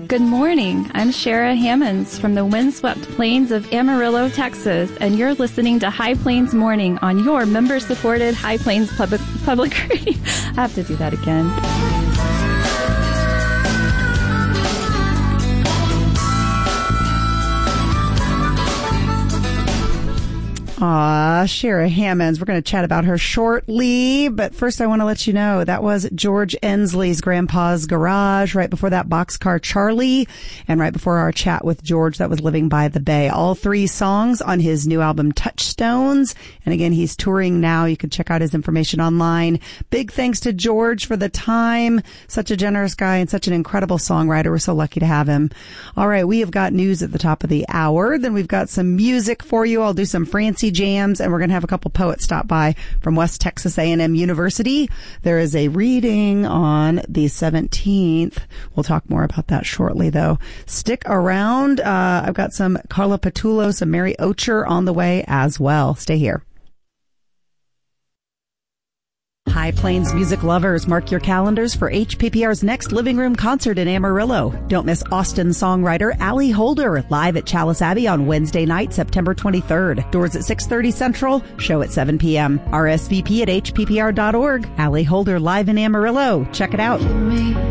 Good morning. I'm Shara Hammonds from the windswept plains of Amarillo, Texas, and you're listening to High Plains Morning on your member-supported High Plains Public Radio. I have to do that again. Shara Hammonds. We're going to chat about her shortly, but first I want to let you know that was George Ensley's Grandpa's Garage. Right before that, Boxcar Charlie, and right before our chat with George, that was Living by the Bay. All three songs on his new album Touchstones, and again, he's touring now. You can check out his information online. Big thanks to George for the time. Such a generous guy and such an incredible songwriter. We're so lucky to have him. All right, we have got news at the top of the hour. Then we've got some music for you. I'll do some Francie jams, and we're going to have a couple poets stop by from West Texas A&M University. There is a reading on the 17th. We'll talk more about that shortly, though. Stick around. I've got some Carla Patullo, some Mary Ocher on the way as well. Stay here. High Plains music lovers, mark your calendars for HPPR's next Living Room concert in Amarillo. Don't miss Austin songwriter Allie Holder live at Chalice Abbey on Wednesday night, September 23rd. Doors at 6:30 Central, show at 7 p.m. RSVP at hppr.org. Allie Holder live in Amarillo. Check it out.